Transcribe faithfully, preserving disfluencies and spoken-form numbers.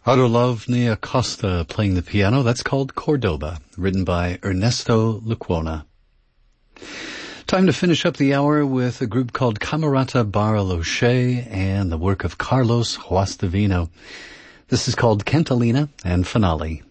Adolovny Acosta playing the piano. That's called Cordoba, written by Ernesto Lecuona. Time to finish up the hour with a group called Camerata Bariloche and the work of Carlos Huastavino. This is called Cantalina and Finale.